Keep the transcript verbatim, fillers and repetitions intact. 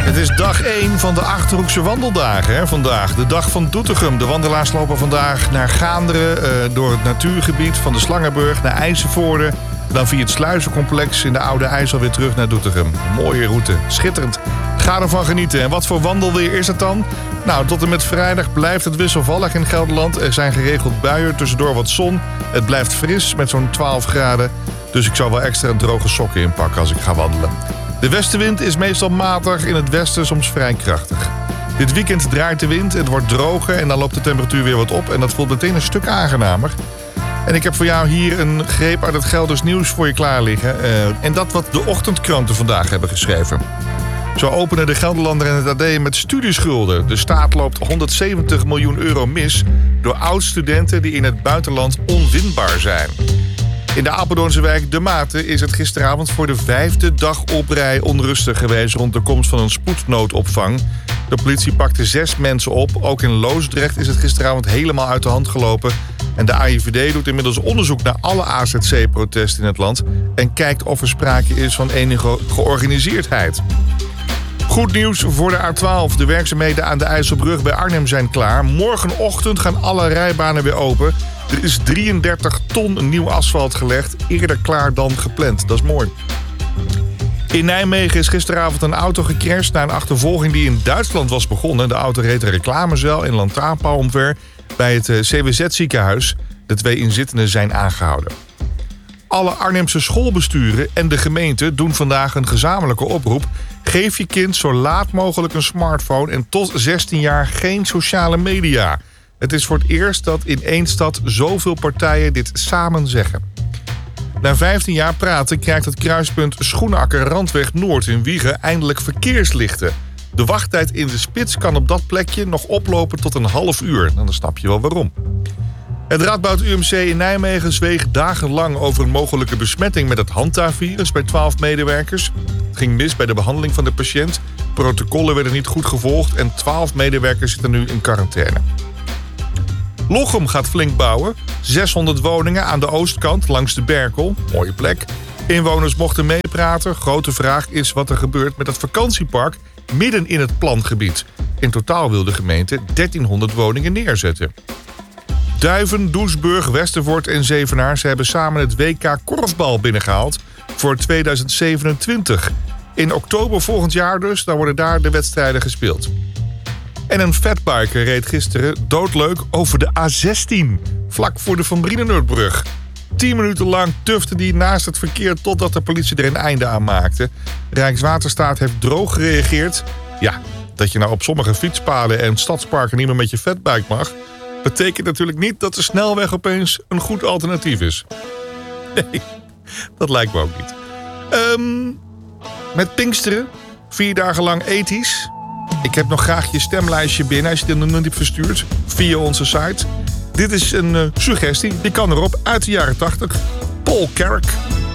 Het is dag één van de Achterhoekse wandeldagen hè, vandaag. De dag van Doetinchem. De wandelaars lopen vandaag naar Gaanderen, uh, door het natuurgebied van de Slangenburg naar IJsselvoorde. Dan via het sluizencomplex in de Oude IJssel weer terug naar Doetinchem. Een mooie route. Schitterend. Ga ervan genieten. En wat voor wandelweer is het dan? Nou, tot en met vrijdag blijft het wisselvallig in Gelderland. Er zijn geregeld buien, tussendoor wat zon. Het blijft fris met zo'n twaalf graden. Dus ik zal wel extra droge sokken inpakken als ik ga wandelen. De westenwind is meestal matig, in het westen soms vrij krachtig. Dit weekend draait de wind, het wordt droger en dan loopt de temperatuur weer wat op. En dat voelt meteen een stuk aangenamer. En ik heb voor jou hier een greep uit het Gelders nieuws voor je klaar liggen. Uh, en dat wat de ochtendkranten vandaag hebben geschreven. Zo openen de Gelderlander en het A D met studieschulden. De staat loopt honderdzeventig miljoen euro mis door oud-studenten die in het buitenland onwinbaar zijn. In de Apeldoornse wijk De Maten is het gisteravond voor de vijfde dag op rij onrustig geweest rond de komst van een spoednoodopvang. De politie pakte zes mensen op. Ook in Loosdrecht is het gisteravond helemaal uit de hand gelopen. En de A I V D doet inmiddels onderzoek naar alle A Z C-protesten in het land en kijkt of er sprake is van enige georganiseerdheid. Goed nieuws voor de A twaalf. De werkzaamheden aan de IJsselbrug bij Arnhem zijn klaar. Morgenochtend gaan alle rijbanen weer open. Er is drieëndertig ton nieuw asfalt gelegd. Eerder klaar dan gepland. Dat is mooi. In Nijmegen is gisteravond een auto gecrashed na een achtervolging die in Duitsland was begonnen. De auto reed een reclamezuil en lantaarnpaal omver bij het C W Z-ziekenhuis. De twee inzittenden zijn aangehouden. Alle Arnhemse schoolbesturen en de gemeente doen vandaag een gezamenlijke oproep. Geef je kind zo laat mogelijk een smartphone en tot zestien jaar geen sociale media. Het is voor het eerst dat in één stad zoveel partijen dit samen zeggen. Na vijftien jaar praten krijgt het kruispunt Schoenakker-Randweg Noord in Wijchen eindelijk verkeerslichten. De wachttijd in de spits kan op dat plekje nog oplopen tot een half uur. Dan snap je wel waarom. Het Radboud U M C in Nijmegen zweeg dagenlang over een mogelijke besmetting met het Hanta-virus bij twaalf medewerkers. Het ging mis bij de behandeling van de patiënt. Protocollen werden niet goed gevolgd en twaalf medewerkers zitten nu in quarantaine. Lochem gaat flink bouwen. zeshonderd woningen aan de oostkant langs de Berkel. Mooie plek. Inwoners mochten meepraten. Grote vraag is wat er gebeurt met het vakantiepark midden in het plangebied. In totaal wil de gemeente dertienhonderd woningen neerzetten. Duiven, Doesburg, Westervoort en Zevenaar hebben samen het W K korfbal binnengehaald voor tweeduizend zevenentwintig. In oktober volgend jaar dus, dan worden daar de wedstrijden gespeeld. En een fatbiker reed gisteren doodleuk over de A zestien, vlak voor de Van Brienenoordbrug. Tien minuten lang tufte die naast het verkeer totdat de politie er een einde aan maakte. Rijkswaterstaat heeft droog gereageerd. Ja, dat je nou op sommige fietspaden en stadsparken niet meer met je fatbike mag, betekent natuurlijk niet dat de snelweg opeens een goed alternatief is. Nee, dat lijkt me ook niet. Um, met Pinksteren, vier dagen lang ethisch. Ik heb nog graag je stemlijstje binnen als je dit nog niet hebt verstuurd via onze site. Dit is een uh, suggestie, die kan erop uit de jaren tachtig. Paul Carrack.